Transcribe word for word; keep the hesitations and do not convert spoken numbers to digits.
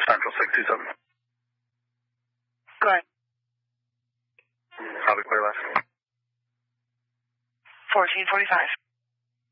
Central sixty-seven. Go ahead. Copy, clear last. fourteen forty-five.